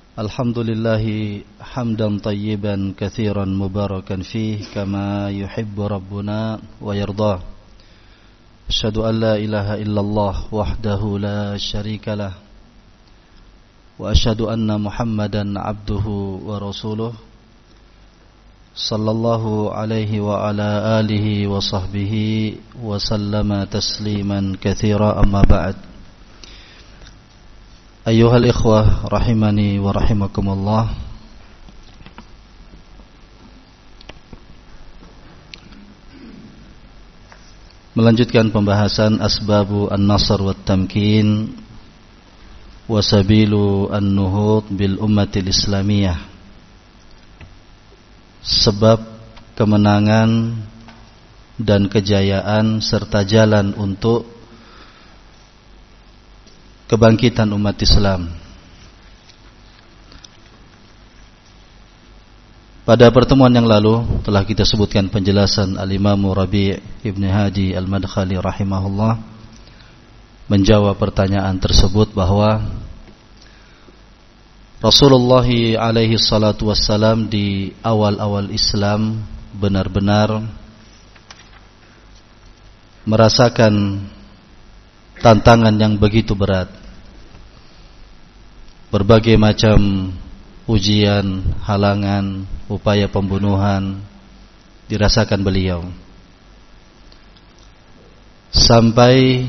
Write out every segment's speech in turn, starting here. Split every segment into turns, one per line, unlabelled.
Alhamdulillahi hamdan tayyiban katsiran mubarakan fih kama yuhibbu rabbuna wa yardah. Asyhadu an la ilaha illallah wahdahu la syarikalah wa asyhadu anna Muhammadan abduhu wa rasuluh sallallahu alaihi wa ala alihi wa sahbihi wa sallama tasliman katsira amma ba'd. Ayyuhal ikhwah rahimani wa rahimakumullah. Melanjutkan pembahasan asbabu an-nasr wat tamkin wa sabilu an-nuhud bil ummatil islamiyah. Sebab kemenangan dan kejayaan serta jalan untuk kebangkitan umat Islam. Pada pertemuan yang lalu telah kita sebutkan penjelasan Al-Imam Rabi' Ibn Hadi Al-Madkhali rahimahullah menjawab pertanyaan tersebut bahwa Rasulullah alaihi salatu wassalam di awal-awal Islam benar-benar merasakan tantangan yang begitu berat. Berbagai macam ujian, halangan, upaya pembunuhan dirasakan beliau. Sampai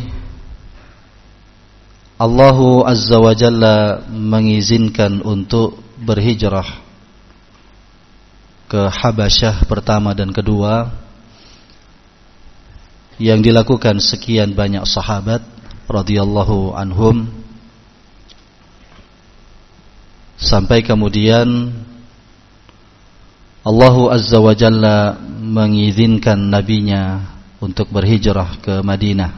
Allah Azza wa Jalla mengizinkan untuk berhijrah ke Habasyah pertama dan kedua, yang dilakukan sekian banyak sahabat radhiyallahu anhum, sampai kemudian Allah Azza wa Jalla mengizinkan nabinya untuk berhijrah ke Madinah,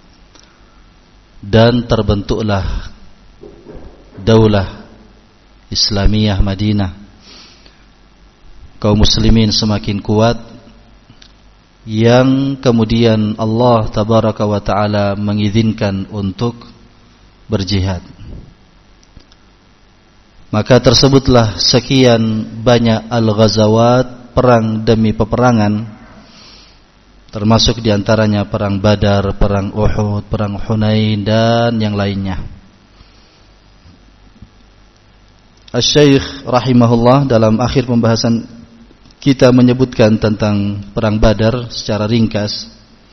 dan terbentuklah Daulah Islamiyah Madinah. Kaum muslimin semakin kuat, yang kemudian Allah Tabaraka wa Ta'ala mengizinkan untuk berjihad. Maka tersebutlah sekian banyak al-ghazawat, perang demi peperangan, termasuk diantaranya perang Badar, perang Uhud, perang Hunain, dan yang lainnya. Asy-Syaikh rahimahullah dalam akhir pembahasan kita menyebutkan tentang perang Badar secara ringkas,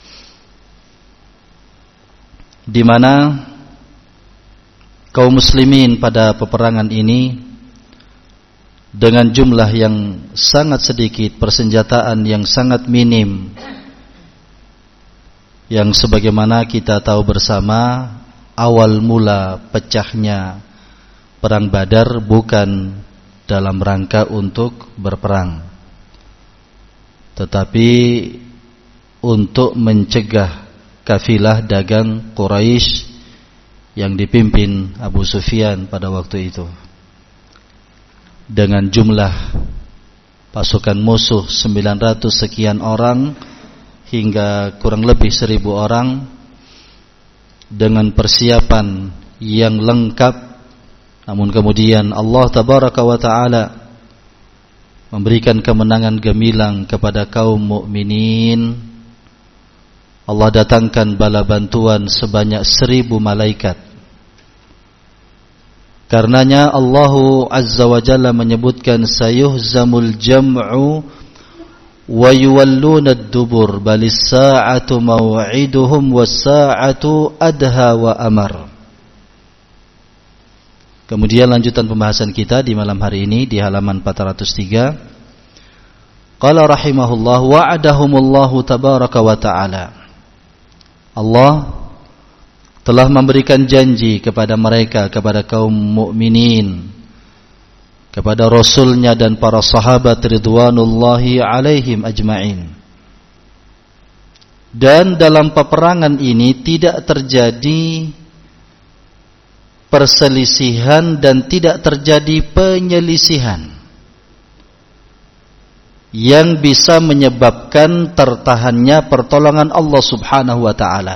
di mana kaum muslimin pada peperangan ini dengan jumlah yang sangat sedikit, persenjataan yang sangat minim, yang sebagaimana kita tahu bersama, awal mula pecahnya perang Badar bukan dalam rangka untuk berperang, tetapi untuk mencegah kafilah dagang Quraisy yang dipimpin Abu Sufyan pada waktu itu, dengan jumlah pasukan musuh 900 sekian orang hingga kurang lebih 1000 orang, dengan persiapan yang lengkap. Namun kemudian Allah Tabaraka wa Ta'ala memberikan kemenangan gemilang kepada kaum mukminin. Allah datangkan bala bantuan sebanyak 1000 malaikat. Karenanya Allah Azza wa Jalla menyebutkan sayuhzamul jam'u wa yuwalluna ad-dubur balis sa'atu maw'iduhum was sa'atu adha wa amar. Kemudian lanjutan pembahasan kita di malam hari ini di halaman 403. Qala rahimahullah wa'adahumullahu tabaraka wa ta'ala. Allah telah memberikan janji kepada mereka, kepada kaum mukminin, kepada Rasulnya dan para sahabat ridwanullahi alaihim ajma'in. Dan dalam peperangan ini tidak terjadi perselisihan dan tidak terjadi penyelisihan yang bisa menyebabkan tertahannya pertolongan Allah Subhanahu wa ta'ala,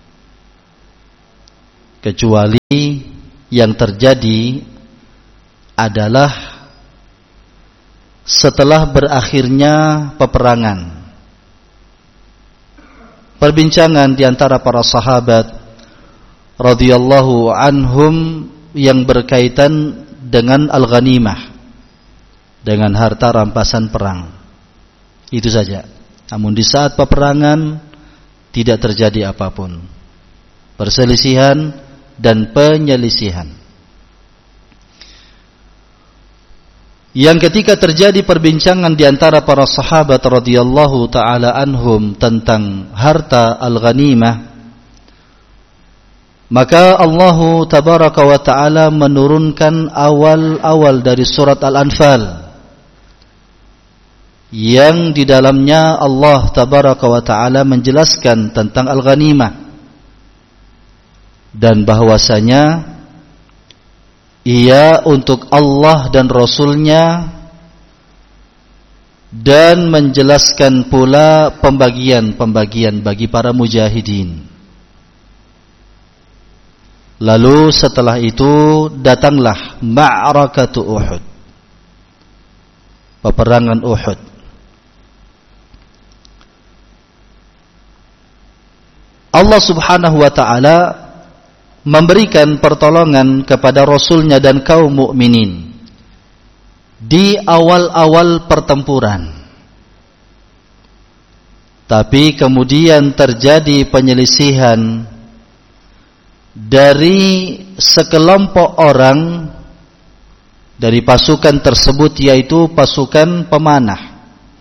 kecuali yang terjadi adalah setelah berakhirnya peperangan. Perbincangan di antara para sahabat radhiyallahu anhum yang berkaitan dengan al-ghanimah, dengan harta rampasan perang. Itu saja. Namun di saat peperangan tidak terjadi apapun. Perselisihan dan penyelisihan. Yang ketika terjadi perbincangan di antara para sahabat radhiyallahu taala anhum tentang harta al-ghanimah, maka Allah tabaraka wa taala menurunkan awal-awal dari surat Al-Anfal yang di dalamnya Allah tabaraka wa taala menjelaskan tentang al-ghanimah dan bahwasanya ia untuk Allah dan Rasulnya, dan menjelaskan pula pembagian-pembagian bagi para mujahidin. Lalu setelah itu datanglah Ma'rakatu Uhud, peperangan Uhud. Allah subhanahu wa ta'ala memberikan pertolongan kepada Rasulnya dan kaum mukminin di awal-awal pertempuran. Tapi kemudian terjadi penyelisihan dari sekelompok orang dari pasukan tersebut, yaitu pasukan pemanah,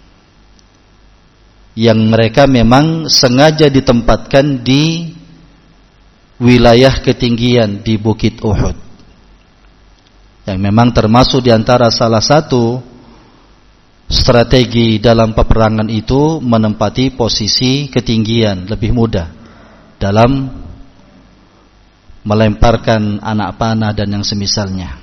yang mereka memang sengaja ditempatkan di wilayah ketinggian di Bukit Uhud, yang memang termasuk di antara salah satu strategi dalam peperangan itu menempati posisi ketinggian, lebih mudah dalam melemparkan anak panah dan yang semisalnya.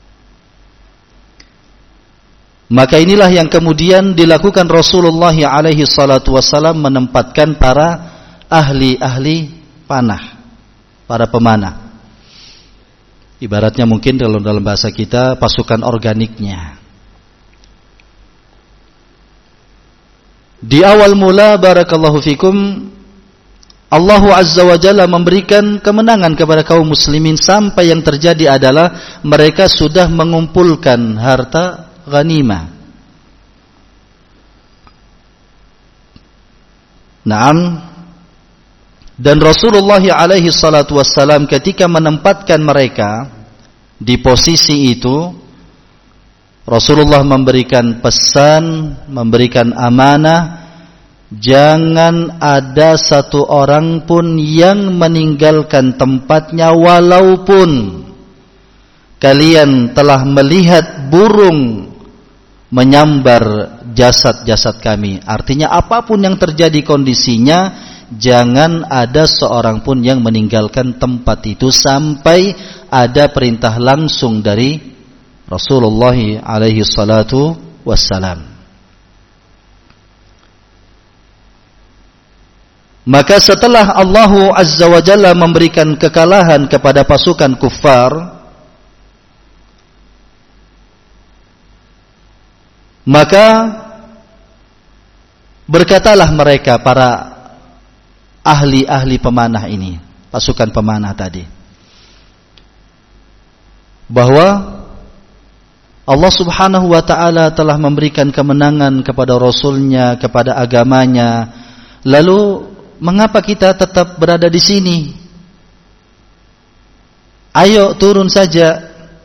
Maka inilah yang kemudian dilakukan Rasulullah alaihi salatu wassalam, menempatkan para ahli-ahli panah, para pemanah. Ibaratnya mungkin dalam bahasa kita pasukan organiknya. Di awal mula barakallahu fikum, Allah Azza wa Jalla memberikan kemenangan kepada kaum muslimin sampai yang terjadi adalah mereka sudah mengumpulkan harta ghanimah. Naam. Dan Rasulullah alaihi salatu wassalam ketika menempatkan mereka di posisi itu, Rasulullah memberikan pesan, memberikan amanah, jangan ada satu orang pun yang meninggalkan tempatnya walaupun kalian telah melihat burung menyambar jasad-jasad kami. Artinya apapun yang terjadi kondisinya, jangan ada seorang pun yang meninggalkan tempat itu sampai ada perintah langsung dari Rasulullah alaihi salatu wassalam. Maka setelah Allah Azza wa Jalla memberikan kekalahan kepada pasukan kuffar, maka berkatalah mereka, para ahli-ahli pemanah ini, pasukan pemanah tadi, bahwa Allah subhanahu wa ta'ala telah memberikan kemenangan kepada Rasulnya, kepada agamanya. Lalu mengapa kita tetap berada di sini? Ayo turun saja.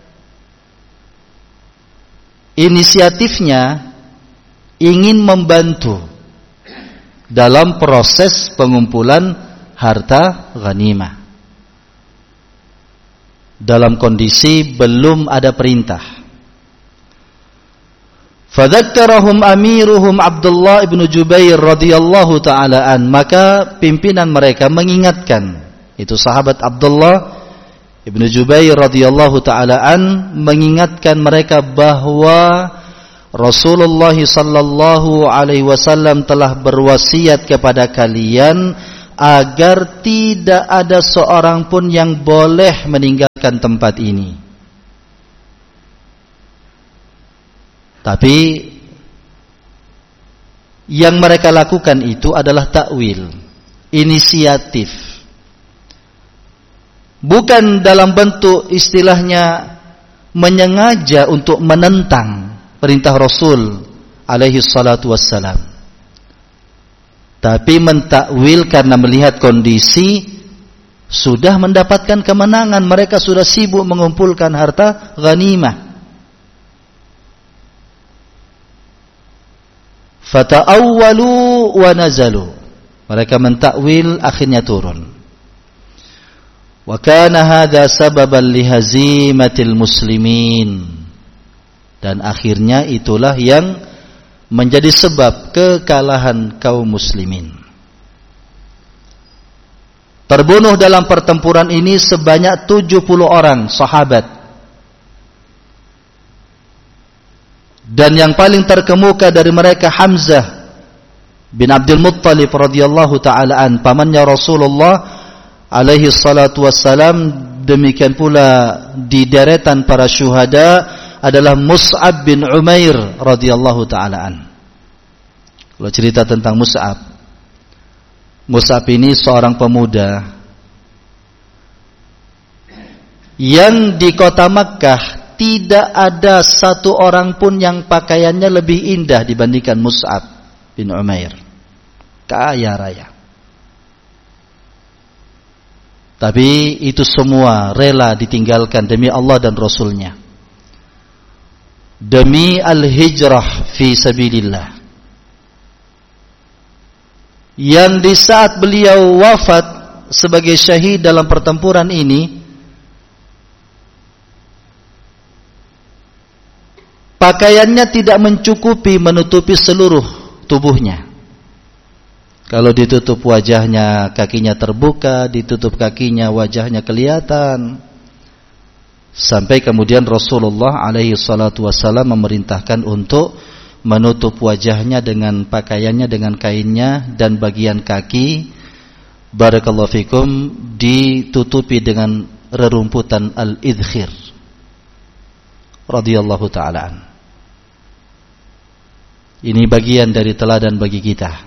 Inisiatifnya ingin membantu dalam proses pengumpulan harta ghanimah dalam kondisi belum ada perintah. Fadzakkarahum amiruhum Abdullah ibn Jubair radhiyallahu ta'ala an. Maka pimpinan mereka mengingatkan, itu sahabat Abdullah ibn Jubair radhiyallahu ta'ala an, mengingatkan mereka bahwa Rasulullah sallallahu alaihi wasallam telah berwasiat kepada kalian agar tidak ada seorang pun yang boleh meninggalkan tempat ini. Tapi yang mereka lakukan itu adalah takwil, inisiatif. Bukan dalam bentuk istilahnya menyengaja untuk menentang perintah Rasul alaihi salatu wassalam, tapi mentakwil karena melihat kondisi sudah mendapatkan kemenangan, mereka sudah sibuk mengumpulkan harta ghanimah. Fata'awwalu wa nazalu, mereka mentakwil akhirnya turun. Wa kana hadha sababan lihazimatil muslimin, dan akhirnya itulah yang menjadi sebab kekalahan kaum muslimin. Terbunuh dalam pertempuran ini sebanyak 70 orang sahabat. Dan yang paling terkemuka dari mereka Hamzah bin Abdul Muttalib radhiyallahu taala an, pamannya Rasulullah alaihi salatu wassalam. Demikian pula di deretan para syuhada adalah Mus'ab bin Umair radhiyallahu taala an. Kalau cerita tentang Mus'ab ini seorang pemuda yang di kota Makkah tidak ada satu orang pun yang pakaiannya lebih indah dibandingkan Mus'ab bin Umair. Kaya raya. Tapi itu semua rela ditinggalkan demi Allah dan Rasulnya, demi al-hijrah fi sabilillah. Yang di saat beliau wafat sebagai syahid dalam pertempuran ini, pakaiannya tidak mencukupi menutupi seluruh tubuhnya. Kalau ditutup wajahnya, kakinya terbuka, ditutup kakinya, wajahnya kelihatan. Sampai kemudian Rasulullah alaihi salatu wassalam memerintahkan untuk menutup wajahnya dengan pakaiannya, dengan kainnya, dan bagian kaki barakallahu fikum ditutupi dengan rerumputan al-idkhir radhiyallahu ta'ala. Ini bagian dari teladan bagi kita.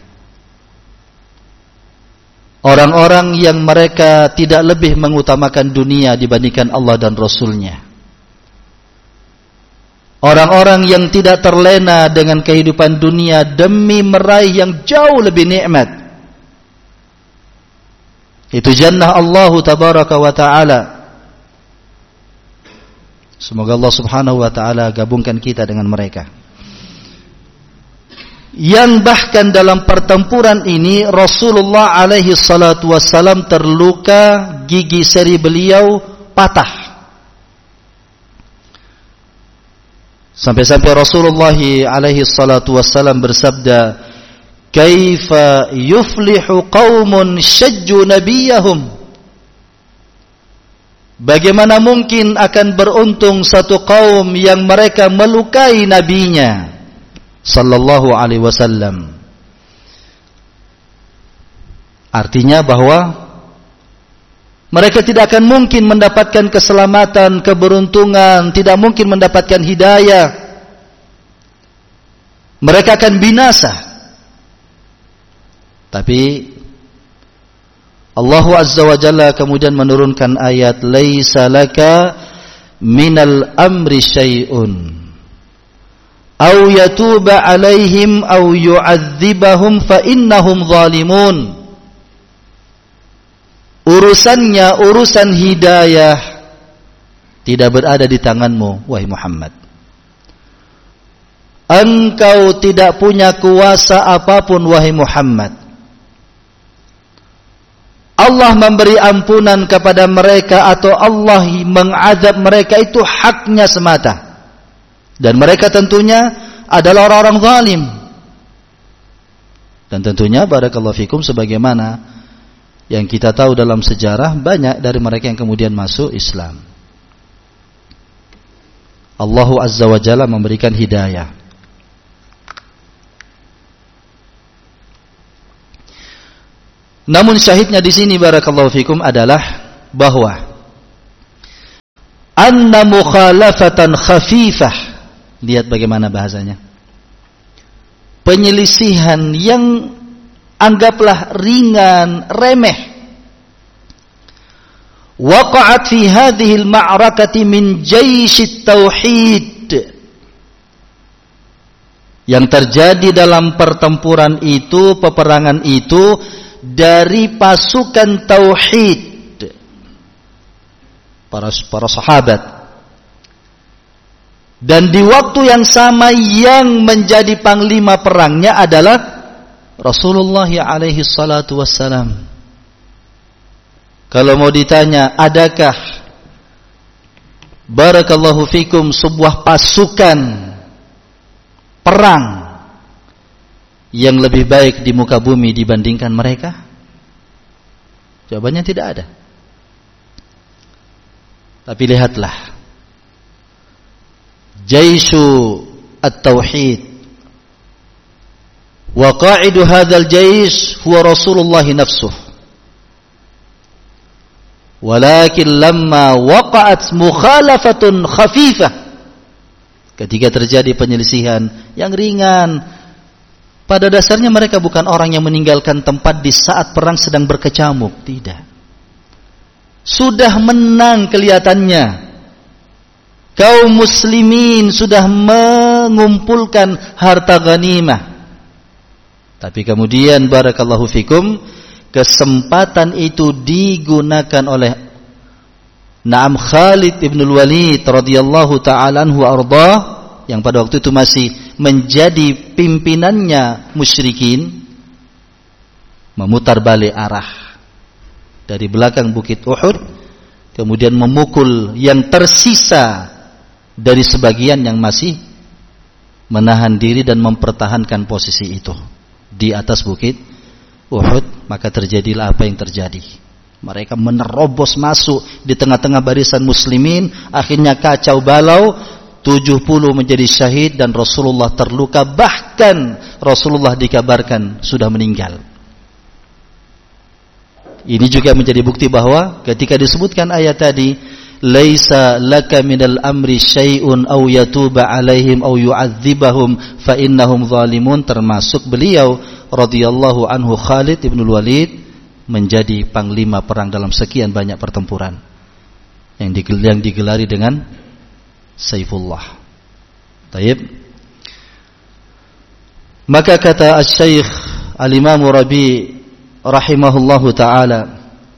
Orang-orang yang mereka tidak lebih mengutamakan dunia dibandingkan Allah dan Rasulnya. Orang-orang yang tidak terlena dengan kehidupan dunia demi meraih yang jauh lebih nikmat. Itu jannah Allah tabaraka wa ta'ala. Semoga Allah subhanahu wa ta'ala gabungkan kita dengan mereka. Yang bahkan dalam pertempuran ini Rasulullah alaihi salatu wassalam terluka, gigi seri beliau patah. Sampai-sampai Rasulullah alaihi salatu wassalam bersabda, "Kaifa yuflihu qaumun syajju nabiyahum?" Bagaimana mungkin akan beruntung satu kaum yang mereka melukai nabinya sallallahu alaihi wasallam. Artinya bahwa mereka tidak akan mungkin mendapatkan keselamatan, keberuntungan, tidak mungkin mendapatkan hidayah. Mereka akan binasa. Tapi Allah Azza wa Jalla kemudian menurunkan ayat, "Laisa laka minal amri syai'un aw yatuba 'alaihim aw yu'adzibahum fa innahum zalimun." Urusannya, urusan hidayah tidak berada di tanganmu, wahai Muhammad. Engkau tidak punya kuasa apapun, wahai Muhammad. Allah memberi ampunan kepada mereka atau Allah mengazab mereka itu haknya semata. Dan mereka tentunya adalah orang-orang zalim. Dan tentunya barakallahu fikum sebagaimana yang kita tahu dalam sejarah, banyak dari mereka yang kemudian masuk Islam. Allah Azza wa Jalla memberikan hidayah. Namun syahidnya di sini barakallahu fikum adalah bahwa anna mukhalafatan khafifah Lihat bagaimana bahasanya. Penyelisihan yang anggaplah ringan, remeh. Waqa'at fi hadhihi al-ma'rakati min jaysh at-tauhid. Yang terjadi dalam pertempuran itu, peperangan itu dari pasukan tauhid. Para sahabat. Dan di waktu yang sama yang menjadi panglima perangnya adalah Rasulullah alaihi salatu wassalam. Kalau mau ditanya, adakah barakallahu fikum sebuah pasukan perang yang lebih baik di muka bumi dibandingkan mereka? Jawabannya tidak ada. Tapi lihatlah, Jaishu at-Tauhid, wa qa'idu hadzal jaish huwa Rasulullah nafsuh. Walakin lamma waqa'at mukhalafatun khafifah, ketika terjadi penyelisihan yang ringan, pada dasarnya mereka bukan orang yang meninggalkan tempat di saat perang sedang berkecamuk, tidak. Sudah menang kelihatannya. Kaum muslimin sudah mengumpulkan harta ghanimah. Tapi kemudian barakallahu fikum, kesempatan itu digunakan oleh Khalid ibn Walid radhiyallahu ta'ala anhu arda, yang pada waktu itu masih menjadi pimpinannya musyrikin, memutar balik arah dari belakang bukit Uhud, kemudian memukul yang tersisa dari sebagian yang masih menahan diri dan mempertahankan posisi itu di atas bukit Uhud. Maka terjadilah apa yang terjadi. Mereka menerobos masuk di tengah-tengah barisan muslimin, akhirnya kacau balau, 70 menjadi syahid dan Rasulullah terluka, bahkan Rasulullah dikabarkan sudah meninggal. Ini juga menjadi bukti bahwa ketika disebutkan ayat tadi, laisa laka minal amri syai'un aw yatuba alaihim aw yu'adzibahum fa innahum zalimun, termasuk beliau radhiyallahu anhu Khalid ibn Walid menjadi panglima perang dalam sekian banyak pertempuran yang digelari dengan Saifullah. Taib. Maka kata Asy-Syaikh Al-Imam Rabi rahimahullahu taala,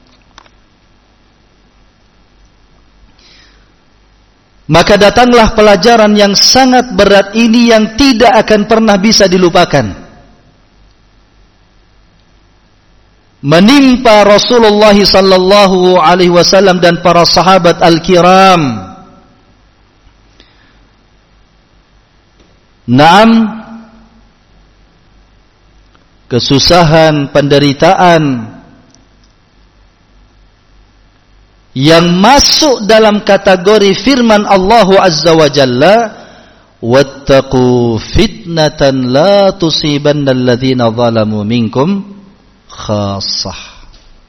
maka datanglah pelajaran yang sangat berat ini yang tidak akan pernah bisa dilupakan. Menimpa Rasulullah sallallahu alaihi wasallam dan para sahabat al-kiram. Naam, kesusahan, penderitaan yang masuk dalam kategori firman Allah Azza wa Jalla, wattaqu fitnatan la tusibanna alladhina zalamu minkum khassah.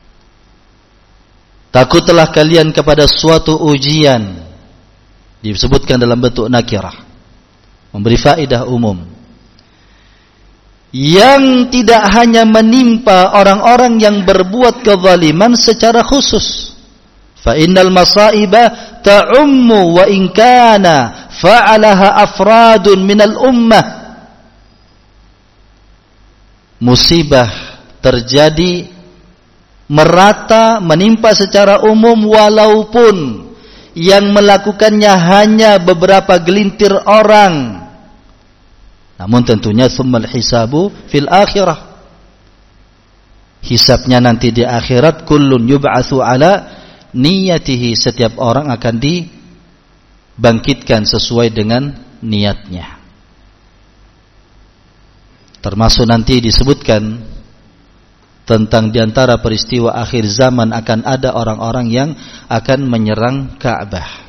Takutlah kalian kepada suatu ujian, disebutkan dalam bentuk nakirah, memberi faedah umum, yang tidak hanya menimpa orang-orang yang berbuat kezaliman secara khusus. Fa innal masaiba ta'ummu wa in kana fa'alaha afradun minal ummah. Musibah terjadi merata, menimpa secara umum, walaupun yang melakukannya hanya beberapa gelintir orang. Namun tentunya tsummal hisabu fil akhirah. Hisabnya nanti di akhirat, kullun yub'atsu ala niyatihi, setiap orang akan dibangkitkan sesuai dengan niatnya. Termasuk nanti disebutkan tentang diantara peristiwa akhir zaman akan ada orang-orang yang akan menyerang Ka'bah.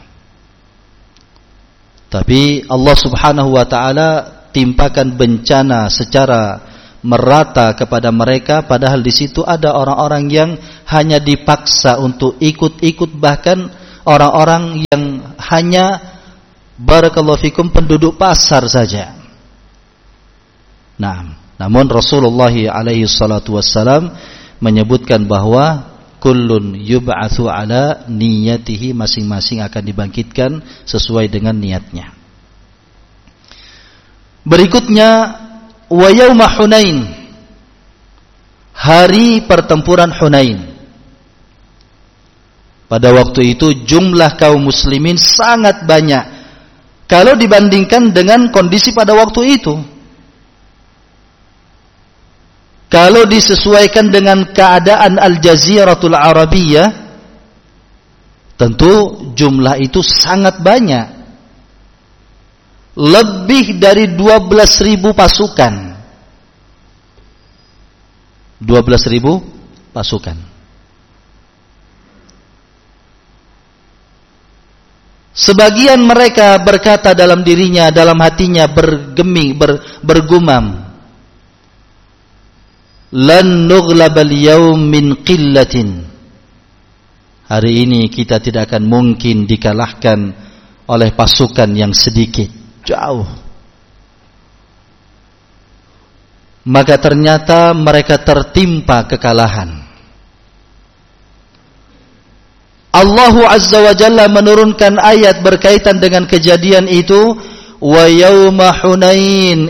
Tapi Allah Subhanahu wa taala timpakan bencana secara merata kepada mereka, padahal di situ ada orang-orang yang hanya dipaksa untuk ikut-ikut, bahkan orang-orang yang hanya barakallahu fikum penduduk pasar saja. Nah, namun Rasulullah alaihi salatu wassalam menyebutkan bahwa kullun yub'atsu ala niyatihi, masing-masing akan dibangkitkan sesuai dengan niatnya. Berikutnya wa yauma Hunain, hari pertempuran Hunain. Pada waktu itu jumlah kaum muslimin sangat banyak kalau dibandingkan dengan kondisi pada waktu itu. Kalau disesuaikan dengan keadaan Al-Jaziratul Arabiyah, tentu jumlah itu sangat banyak. Lebih dari 12.000 pasukan. 12.000 pasukan. Sebagian mereka berkata dalam dirinya, dalam hatinya bergeming, bergumam, lan nughlabal yaum min qillatin. Hari ini kita tidak akan mungkin dikalahkan oleh pasukan yang sedikit, jauh. Maka ternyata mereka tertimpa kekalahan. Allah Azza wa Jalla menurunkan ayat berkaitan dengan kejadian itu, wa yauma Hunain